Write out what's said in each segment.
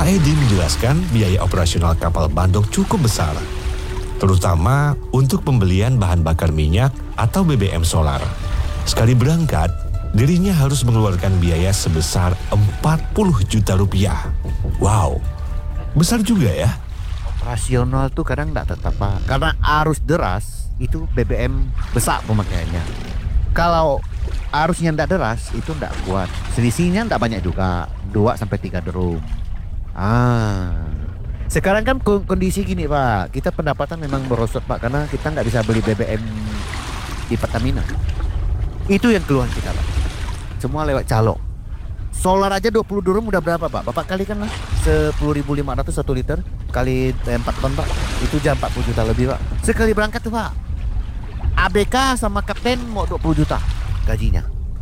Pak Edi menjelaskan biaya operasional kapal Bandung cukup besar, terutama untuk pembelian bahan bakar minyak atau BBM solar. Sekali berangkat, dirinya harus mengeluarkan biaya sebesar 40 juta rupiah. Wow, besar juga ya. Operasional tuh kadang nggak tetap Pak. Karena arus deras, itu BBM besar pemakaiannya. Kalau arusnya nggak deras, itu nggak kuat. Selisihnya nggak banyak juga, 2-3 drum. Sekarang kan kondisi gini Pak, kita pendapatan memang merosot Pak, karena kita nggak bisa beli BBM di Pertamina. Itu yang keluhan kita Pak. Semua lewat calo. Solar aja 20 drum udah berapa Pak? Bapak kalikan lah 10.500 1 liter kali 4 ton Pak. Itu jam 40 juta lebih Pak. Sekali berangkat tuh Pak. ABK sama kapten mau 20 juta gajinya.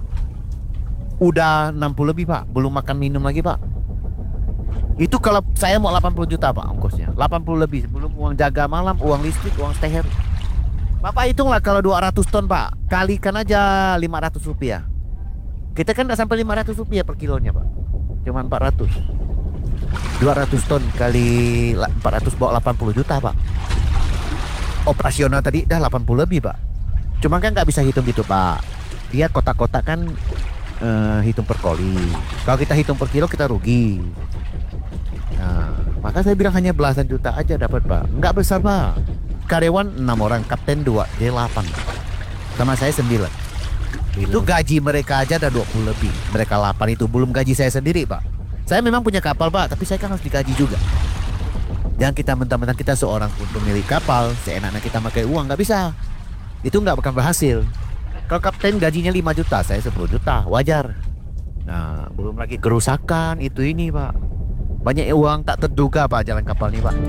Udah 60 lebih Pak, belum makan minum lagi Pak. Itu kalau saya mau 80 juta Pak ongkosnya. 80 lebih sebelum uang jaga malam, uang listrik, uang stay here. Bapak hitunglah kalau 200 ton Pak, kalikan aja 500 rupiah. Kita kan nggak sampai 500 rupiah per kilonya Pak, cuma 400. 200 ton kali 400 bawa 80 juta Pak. Operasional tadi dah 80 lebih Pak. Cuma kan nggak bisa hitung gitu Pak. Dia kotak-kotak kan hitung per koli. Kalau kita hitung per kilo kita rugi. Nah, maka saya bilang hanya belasan juta aja dapat Pak. Nggak besar Pak. Karyawan 6 orang, kapten 2, dia 8. Sama saya 9. Itu gaji mereka aja ada 20 lebih. Mereka 8 itu belum gaji saya sendiri Pak. Saya memang punya kapal Pak, tapi saya kan harus digaji juga. Jangan kita mentang-mentang kita seorang pemilik kapal, seenaknya kita pakai uang, nggak bisa. Itu nggak akan berhasil. Kalau kapten gajinya 5 juta, saya 10 juta, wajar. Nah, belum lagi kerusakan, itu ini Pak. Banyak uang tak terduga Pak jalan kapal ini Pak.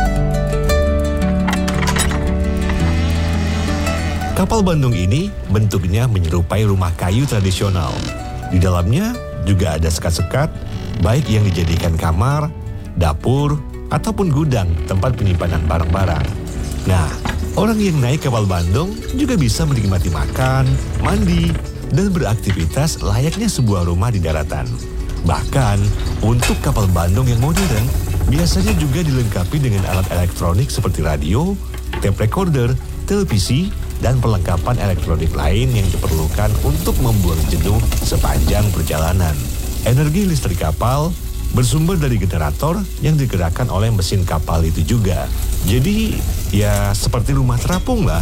Kapal Bandung ini bentuknya menyerupai rumah kayu tradisional. Di dalamnya juga ada sekat-sekat, baik yang dijadikan kamar, dapur, ataupun gudang tempat penyimpanan barang-barang. Nah, orang yang naik kapal Bandung juga bisa menikmati makan, mandi, dan beraktivitas layaknya sebuah rumah di daratan. Bahkan, untuk kapal Bandung yang modern, biasanya juga dilengkapi dengan alat elektronik seperti radio, tape recorder, televisi, dan perlengkapan elektronik lain yang diperlukan untuk membuang jenuh sepanjang perjalanan. Energi listrik kapal bersumber dari generator yang digerakkan oleh mesin kapal itu juga. Jadi, ya seperti rumah terapung lah.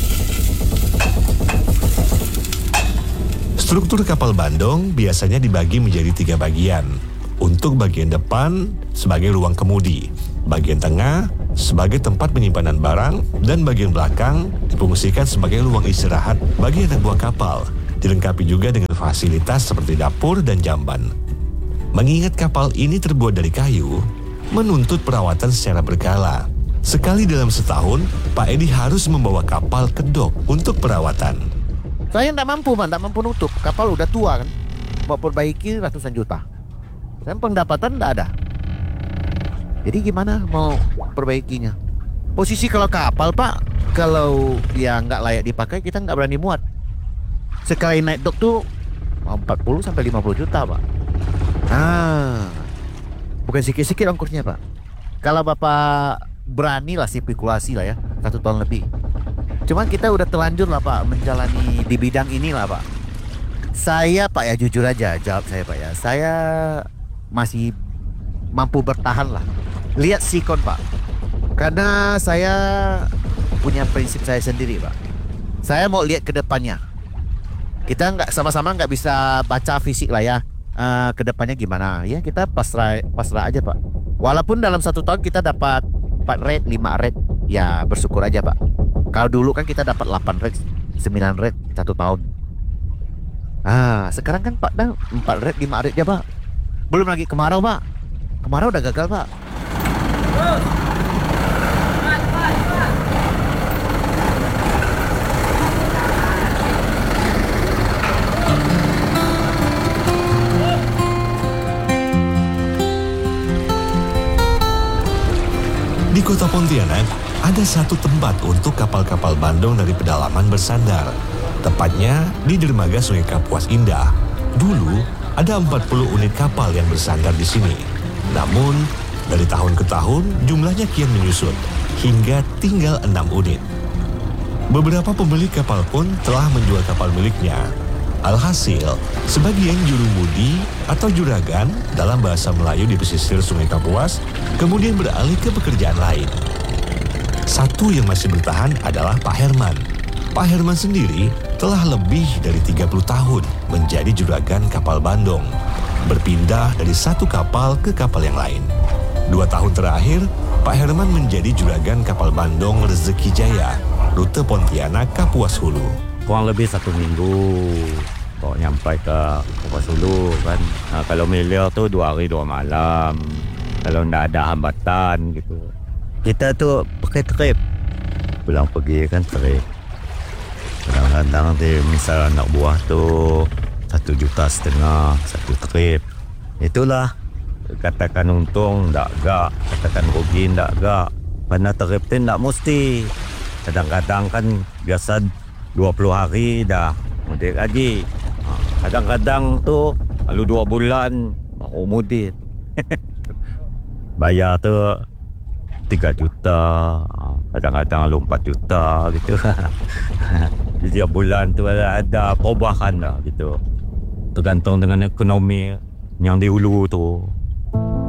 Struktur kapal Bandung biasanya dibagi menjadi 3 bagian. Untuk bagian depan sebagai ruang kemudi, bagian tengah sebagai tempat penyimpanan barang, dan bagian belakang difungsikan sebagai ruang istirahat bagi anak buah kapal. Dilengkapi juga dengan fasilitas seperti dapur dan jamban. Mengingat kapal ini terbuat dari kayu, menuntut perawatan secara berkala. Sekali dalam setahun, Pak Edi harus membawa kapal ke dok untuk perawatan. Saya tidak mampu Pak, tidak mampu nutup. Kapal udah tua kan, mau perbaiki ratusan juta. Saya pendapatan tidak ada. Jadi gimana mau perbaikinya? Posisi kalau kapal Pak, kalau dia nggak layak dipakai, kita nggak berani muat. Sekali naik dok tuh 40-50 juta Pak. Nah, bukan sikit-sikit ongkosnya Pak. Kalau Bapak berani lah spekulasi lah ya, 1 tahun lebih. Cuman kita udah telanjur lah Pak menjalani di bidang ini lah Pak. Saya Pak ya, jujur aja jawab saya Pak ya, saya masih mampu bertahan lah. Lihat sikon Pak, karena saya punya prinsip saya sendiri Pak. Saya mau lihat ke depannya. Kita nggak sama-sama nggak bisa baca fisik lah ya, ke depannya gimana ya, kita pasrah aja Pak. Walaupun dalam 1 tahun kita dapat 4 rate 5 rate, ya bersyukur aja Pak. Kalau dulu kan kita dapat 8 rate 9 rate 1 tahun. Sekarang kan Pak 4 rate 5 rate ya Pak. Belum lagi kemarau Pak. Kemarau udah gagal Pak. Di kota Pontianak, ada satu tempat untuk kapal-kapal Bandung dari pedalaman bersandar. Tepatnya di dermaga Sungai Kapuas Indah. Dulu, ada 40 unit kapal yang bersandar di sini. Namun, Dari tahun ke tahun, jumlahnya kian menyusut, hingga tinggal 6 unit. Beberapa pemilik kapal pun telah menjual kapal miliknya. Alhasil, sebagian jurumudi atau juragan dalam bahasa Melayu di pesisir Sungai Kapuas kemudian beralih ke pekerjaan lain. Satu yang masih bertahan adalah Pak Herman. Pak Herman sendiri telah lebih dari 30 tahun menjadi juragan kapal Bandung, berpindah dari satu kapal ke kapal yang lain. 2 tahun terakhir, Pak Herman menjadi juragan kapal Bandung Rezeki Jaya, rute Pontianak Kapuas Hulu. Kurang lebih 1 minggu kok nyampai ke Kapuas Hulu kan. Nah, kalau milir tuh 2 hari 2 malam. Kalau nggak ada hambatan gitu. Kita tuh pakai trip. Pulang pergi kan trip. Kadang-kadang misal anak buah tuh 1,5 juta satu trip. Itulah, katakan untung ndak gak, katakan rugi ndak gak. Karena trip itu ndak mesti. Kadang-kadang kan biasa 20 hari dah mudik lagi. Kadang-kadang tuh lalu 2 bulan baru mudik. Bayar tuh 3 juta, kadang-kadang lalu 4 juta gitu. Di tiap bulan tuh ada perubahan lah gitu. Tergantung dengan ekonomi yang di hulu tu.